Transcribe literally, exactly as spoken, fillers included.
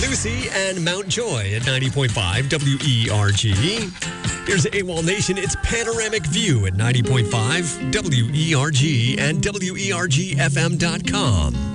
Lucy and Mount Joy at ninety point five W E R G. Here's AWOL Nation. It's Panoramic View at ninety point five W E R G and W E R G F M dot com.